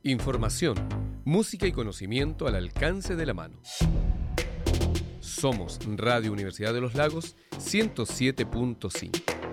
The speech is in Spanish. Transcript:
Información, música y conocimiento al alcance de la mano. Somos Radio Universidad de los Lagos 107.5.